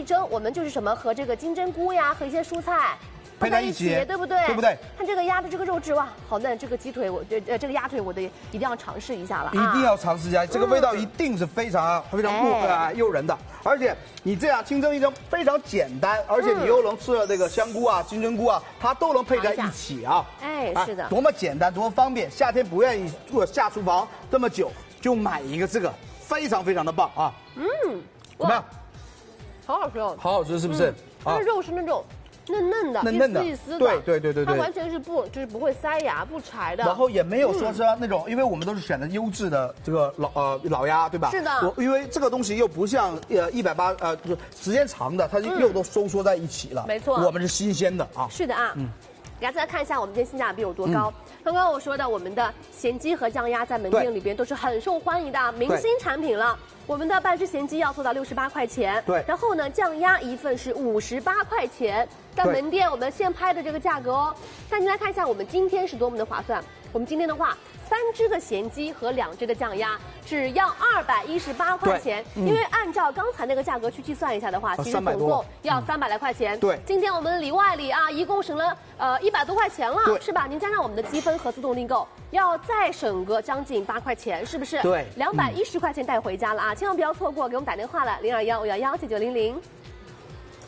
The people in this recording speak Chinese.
蒸，我们就是什么和这个金针菇呀，和一些蔬菜。 配在一起， 对不对？ 对不对？ 看这个鸭的这个肉质哇，好嫩！这个鸡腿这个鸭腿我得一定要尝试一下了， 一定要尝试一下，这个味道一定是非常诱人的。而且你这样清蒸一蒸非常简单，而且你又能吃了这个香菇啊、金针菇啊，它都能配在一起啊。 哎，是的， 多么简单，多么方便。夏天不愿意下厨房这么久，就买一个这个，非常非常的棒啊。怎么样？ 好好吃哦， 好好吃是不是？ 它的肉是那种。 嫩的， 嫩的， 一丝的， 对， 它完全是不会塞牙、不柴的， 然后也没有说是那种，因为我们都是选的优质的这个老鸭，对吧？ 是的。 因为这个东西又不像180就是时间长的，它肉都收缩在一起了。 没错， 我们是新鲜的啊。 是的啊，给大家再来看一下我们今天性价比有多高。刚刚我说的，我们的咸鸡和酱鸭在门店里边都是很受欢迎的明星产品了。 我们的半只咸鸡要做到68块钱， 对。 然后呢，酱鸭一份是58块钱，在门店我们现拍的这个价格哦。大家来看一下，我们今天是多么的划算。我们今天的话，3只的咸鸡和2只的酱鸭只要218块钱，因为按照刚才那个价格去计算一下的话，其实总共要300来块钱。 对。 今天我们里外里啊，一共省了100多块钱了，是吧？您加上我们的积分和自动订购，要再省个将近8块钱，是不是？ 对。 210块钱带回家了啊！千万不要错过，给我们打电话了，0215119900。